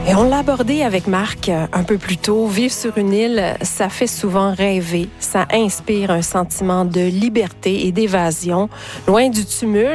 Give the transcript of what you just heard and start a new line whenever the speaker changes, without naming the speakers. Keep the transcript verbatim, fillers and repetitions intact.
Et on l'a abordé avec Marc un peu plus tôt. Vivre sur une île, ça fait souvent rêver. Ça inspire un sentiment de liberté et d'évasion, loin du tumulte.